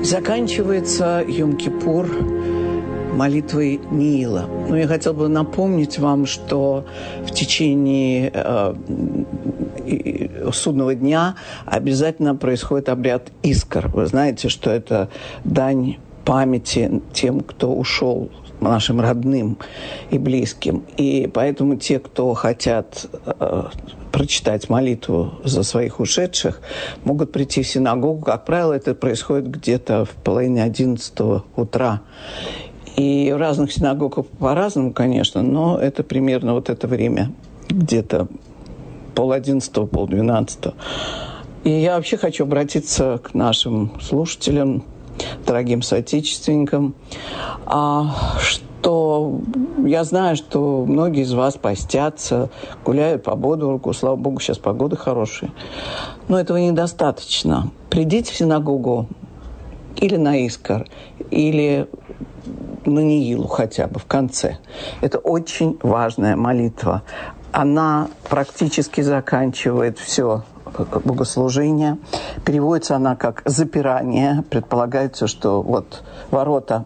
Заканчивается Йом-Кипур молитвой Ниила. Но я хотела бы напомнить вам, что в течение судного дня обязательно происходит обряд искр. Вы знаете, что это дань памяти тем, кто ушел, нашим родным и близким. И поэтому те, кто хотят прочитать молитву за своих ушедших, могут прийти в синагогу. Как правило, это происходит где-то в половине 11 утра. И в разных синагогах по-разному, конечно, но это примерно вот это время, где-то 10:30, 10:30. И я вообще хочу обратиться к нашим слушателям, дорогим соотечественникам, что я знаю, что многие из вас постятся, гуляют по Бодворку, слава Богу, сейчас погода хорошая. Но этого недостаточно. Придите в синагогу или на Искар, или на Ниилу хотя бы в конце. Это очень важная молитва. Она практически заканчивает все богослужение. Переводится она как «запирание». Предполагается, что вот ворота,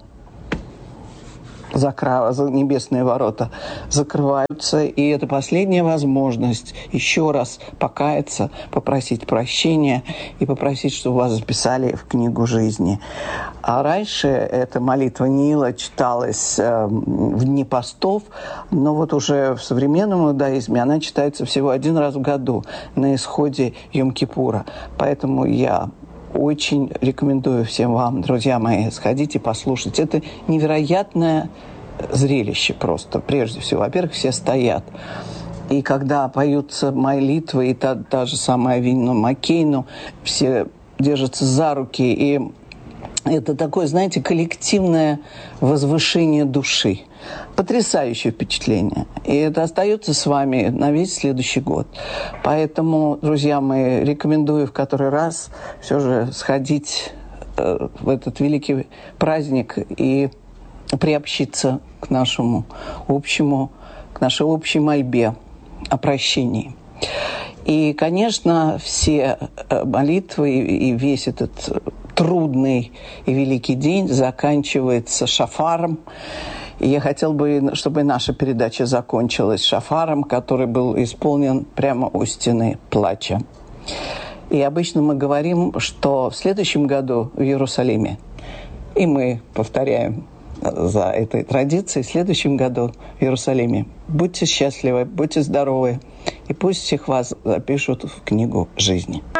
небесные ворота закрываются, и это последняя возможность еще раз покаяться, попросить прощения и попросить, чтобы вас записали в книгу жизни. А раньше эта молитва Ниила читалась в дни постов, но вот уже в современном иудаизме она читается всего один раз в году на исходе Йом-Кипура. Поэтому я очень рекомендую всем вам, друзья мои, сходите послушать. Это невероятное зрелище просто. Прежде всего, во-первых, все стоят. И когда поются молитвы, и та же самая Авину Макейну, все держатся за руки. И это такое, знаете, коллективное возвышение души. Потрясающее впечатление. И это остается с вами на весь следующий год. Поэтому, друзья мои, рекомендую в который раз все же сходить в этот великий праздник и приобщиться к нашей общей мольбе о прощении. И, конечно, все молитвы и весь этот трудный и великий день заканчивается шафаром. И я хотела бы, чтобы наша передача закончилась шафаром, который был исполнен прямо у стены плача. И обычно мы говорим, что в следующем году в Иерусалиме, и мы повторяем за этой традицией, в следующем году в Иерусалиме будьте счастливы, будьте здоровы, и пусть всех вас запишут в книгу жизни.